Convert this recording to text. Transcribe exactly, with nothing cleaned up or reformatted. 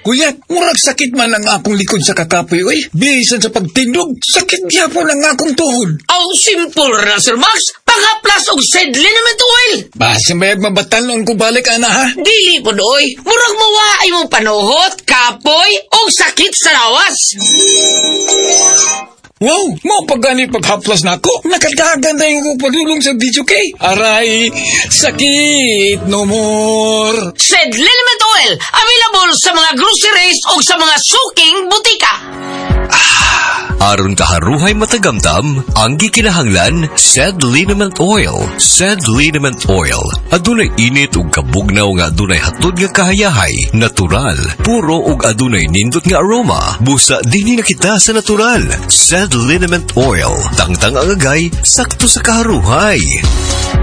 Kuya, murag sakit man ang akong likod sa kakapoy, oy. Bisan sa pagtindog, sakit gyapon ang akong tuhod. Aw, simple ra, Sir Max. Pangaplas og Said Liniment Oil. Basta may mabatalon ko balik, ana, ha? Dili po doy. Murag mawaay mo panuhot, kapoy, o sakit sa lawas. Wow, mo pagani paghaplas na ako. Nakadagan na yung padulong sa video kay. Aray, sakit no more. Said Liniment Oil, available sa mga groceries o sa mga suking butika. Aron kaharuhay matagamtam, ang gikinahanglan, Said Liniment Oil. Said Liniment Oil. Adunay init ug kabugnaw nga adunay hatod nga kahayahay. Natural. Puro ug adunay nindot nga aroma. Busa dinhi nakita sa natural. Said Liniment Oil. Tangtang ang agay, sakto sa kaharuhay.